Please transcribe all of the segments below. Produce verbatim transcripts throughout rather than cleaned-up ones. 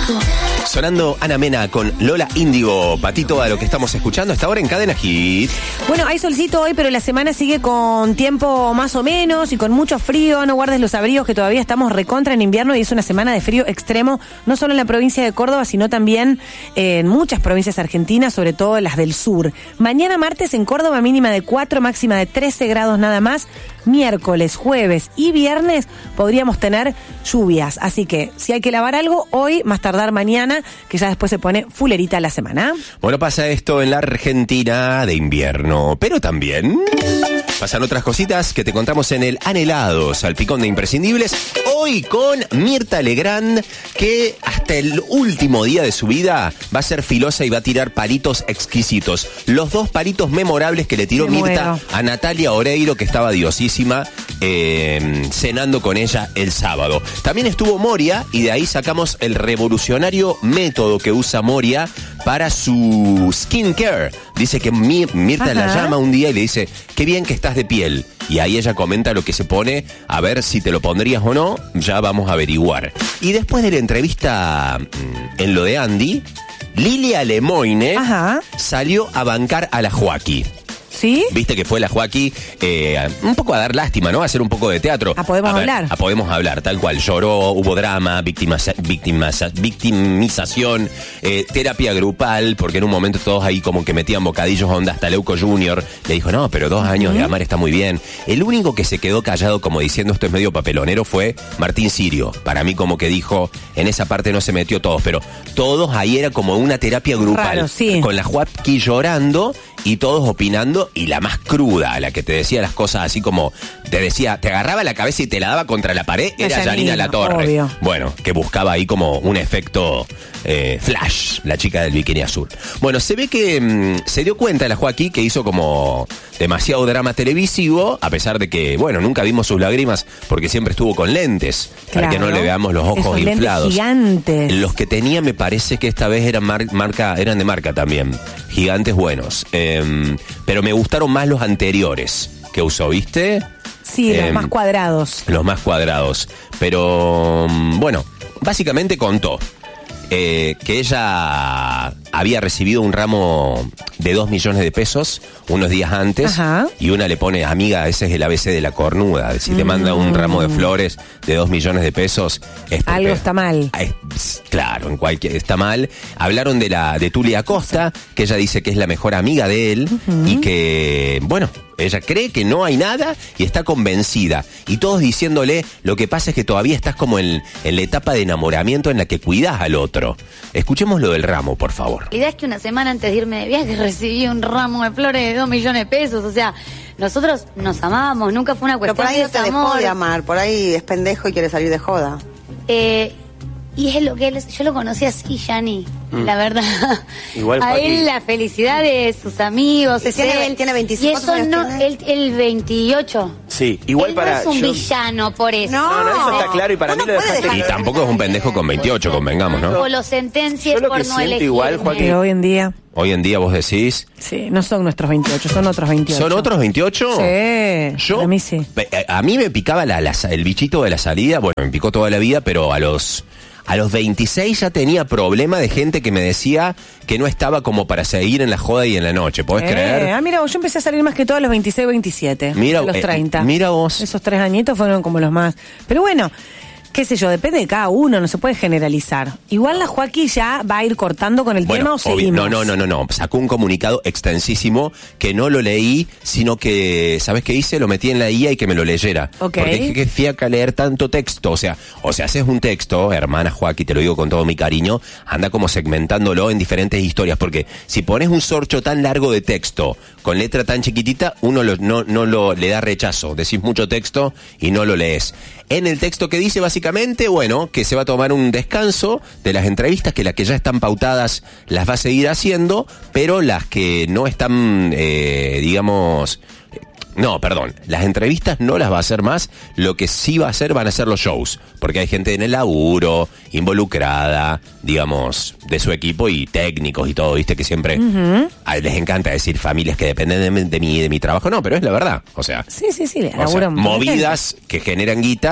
Sonando Ana Mena con Lola Índigo, Patito, a lo que estamos escuchando hasta ahora en Cadena Hit. Bueno, hay solcito hoy, pero la semana sigue con tiempo más o menos y con mucho frío. No guardes los abrigos, que todavía estamos recontra en invierno y es una semana de frío extremo, no solo en la provincia de Córdoba, sino también en muchas provincias argentinas, sobre todo las del sur. Mañana martes en Córdoba mínima de cuatro, máxima de trece grados nada más. Miércoles, jueves y viernes podríamos tener lluvias. Así que si hay que lavar algo, hoy, más tardar mañana, que ya después se pone fulerita la semana. Bueno, pasa esto en la Argentina de invierno, pero también pasan otras cositas que te contamos en el anhelado Salpicón de Imprescindibles. Hoy con Mirta Legrand, que hasta el último día de su vida va a ser filosa y va a tirar palitos exquisitos. Los dos palitos memorables que le tiró Me Mirta muero. a Natalia Oreiro, que estaba diosísima, eh, cenando con ella el sábado. También estuvo Moria y de ahí sacamos el revolucionario método que usa Moria para su skincare. Dice que Mi- Mirta Ajá. la llama un día y le dice, qué bien que estás de piel. Y ahí ella comenta lo que se pone, a ver si te lo pondrías o no, ya vamos a averiguar. Y después de la entrevista mm, en lo de Andy, Lilia Lemoine Ajá. salió a bancar a la Joaquí. ¿Sí? Viste que fue la Joaquí eh, un poco a dar lástima, ¿no? A hacer un poco de teatro. A Podemos ver, Hablar. A Podemos Hablar, tal cual. Lloró, hubo drama, victimiza- victimiza- victimización, eh, terapia grupal, porque en un momento todos ahí como que metían bocadillos onda. Hasta Leuco junior le dijo, no, pero dos años de amar está muy bien. El único que se quedó callado como diciendo esto es medio papelonero fue Martín Sirio. Para mí como que dijo, en esa parte no se metió todos, pero todos ahí era como una terapia grupal. Raro, sí. Con la Joaquí llorando y todos opinando, y la más cruda, la que te decía las cosas así como, te decía, te agarraba la cabeza y te la daba contra la pared, La era Yanina, Yanina Latorre. obvio. Bueno, que buscaba ahí como un efecto eh, flash, la chica del bikini azul. Bueno, se ve que mmm, se dio cuenta la Joaquí que hizo como demasiado drama televisivo, a pesar de que, bueno, nunca vimos sus lágrimas porque siempre estuvo con lentes, para que no Claro. le veamos los ojos Esos lentes inflados. gigantes. Los que tenía me parece que esta vez eran mar- marca, eran de marca también, gigantes buenos. Eh, pero me gustaron más los anteriores que usó, ¿viste? Sí, los Eh, más cuadrados. Los más cuadrados. Pero, mm, bueno, básicamente contó eh, que ella había recibido un ramo de dos millones de pesos unos días antes. Ajá. Y una le pone, amiga, ese es el A B C de la cornuda. Si te manda un ramo de flores de dos millones de pesos, es porque- Algo está mal. Ah, es- claro, en cualquier está mal. Hablaron de la de Tulia Acosta, que ella dice que es la mejor amiga de él y que, bueno, ella cree que no hay nada y está convencida. Y todos diciéndole, lo que pasa es que todavía estás como en, en la etapa de enamoramiento en la que cuidas al otro. Escuchemos lo del ramo, por favor. La idea es que una semana antes de irme de viaje recibí un ramo de flores de dos millones de pesos. O sea, nosotros nos amábamos, nunca fue una Pero cuestión por ahí de no te dejó desamor. de amar, por ahí es pendejo y quiere salir de joda. Eh, y es lo que él, yo lo conocí así, Yani, la verdad. Igual, a Joaquín. él la felicidad de sus amigos, Y es tiene- él. tiene veinticinco, Y eso ¿cuántos años no, tiene? él, él veintiocho. Sí, igual él para... no es un yo- villano por eso. No. No, no, eso está claro y para Uno mí lo puede dejaste dejar- Y claro. tampoco es un pendejo con veintiocho, convengamos, ¿no? O lo sentencias Yo lo por que no siento elegirme. igual, Joaquín, Pero hoy en día, Hoy en día vos decís, sí, no son nuestros veintiocho, son otros veintiocho. ¿son otros veintiocho? Sí, Yo, a mí sí. pe- A mí me picaba la, la- el bichito de la salida, bueno, me picó toda la vida, pero a los a los veintiséis ya tenía problema de gente que me decía que no estaba como para seguir en la joda y en la noche, ¿podés Eh, creer? ah, mira, vos, yo empecé a salir más que todo a los veintiséis, veintisiete. Mira, a los eh, treinta. mira vos. Esos tres añitos fueron como los más. Pero bueno, qué sé yo, depende de cada uno, no se puede generalizar. Igual la Joaquí ya va a ir cortando con el tema Bueno, o obvio- seguimos. no, no, no, no, no. Sacó un comunicado extensísimo que no lo leí, sino que, ¿sabes qué hice? Lo metí en la I A y que me lo leyera. Ok. Porque dije que fiaca leer tanto texto. O sea, o sea, haces un texto, hermana Joaquín, te lo digo con todo mi cariño, anda como segmentándolo en diferentes historias. Porque si pones un sorcho tan largo de texto con letra tan chiquitita, uno lo- no, no lo le da rechazo. Decís mucho texto y no lo lees. En el texto que dice básicamente, bueno, que se va a tomar un descanso de las entrevistas, que las que ya están pautadas las va a seguir haciendo, pero las que no están, eh, digamos... No, perdón, las entrevistas no las va a hacer más, lo que sí va a hacer van a ser los shows, porque hay gente en el laburo, involucrada, digamos, de su equipo y técnicos y todo, viste, que siempre a- les encanta decir familias que dependen de, mi- de mi de mi trabajo, no, pero es la verdad, o sea, Sí, sí, sí, le o sea, labura un montón de movidas que generan guita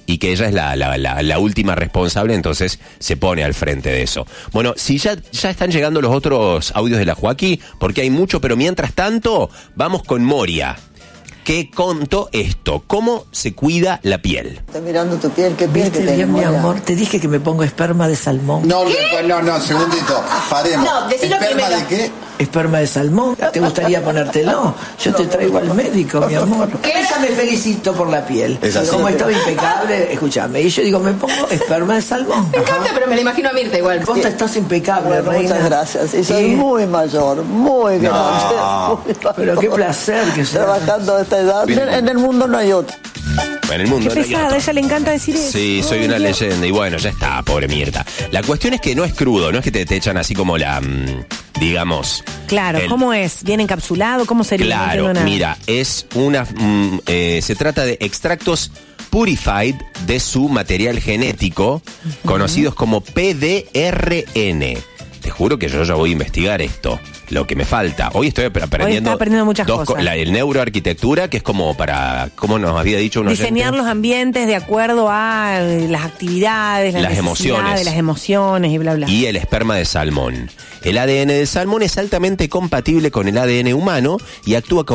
y que ella es la, la, la, la última responsable, entonces se pone al frente de eso. Bueno, si ya, ya están llegando los otros audios de la Joaquí, porque hay mucho, pero mientras tanto, vamos con Moria, que contó esto, cómo se cuida la piel. Estás mirando tu piel, qué piel que ¿Viste tenés, bien, mi Moria? amor? Te dije que me pongo esperma de salmón. No, no, no, no, segundito, paremos. No, decilo ¿Esperma primero. de qué? ¿Esperma de salmón? ¿Te gustaría ponértelo? Yo te traigo al médico, mi amor. Ella me felicito por la piel. Es así. Como estaba impecable, escúchame. Y yo digo, me pongo esperma de salmón. Me encanta, pero me la imagino a Mirta igual. Vos estás impecable, Bueno, reina. muchas gracias. Y soy Y- muy mayor, muy grande. No. muy mayor. Pero qué placer que sea. Trabajando a esta edad. Bien. En el mundo no hay otro. En el mundo Qué no hay pesada, a otro. ella le encanta decir eso. Sí, soy Ay, una Dios. leyenda. Y bueno, ya está, pobre Mirta. La cuestión es que no es crudo, no es que te, te echan así como la, mm, digamos... Claro, el- ¿cómo es? ¿Bien encapsulado? ¿Cómo sería? No Claro, entiendo nada. mira, es una... mm, eh, se trata de extractos purified de su material genético, conocidos como P D R N. Te juro que yo ya voy a investigar esto, lo que me falta. Hoy estoy ap- aprendiendo... está aprendiendo muchas dos co- cosas. La, el neuroarquitectura, que es como para... ¿Cómo nos había dicho un oyente? Diseñar los ambientes de acuerdo a eh, las actividades, las, Las emociones. necesidades, las emociones y bla, bla. Y el esperma de salmón. El A D N del salmón es altamente compatible con el A D N humano y actúa como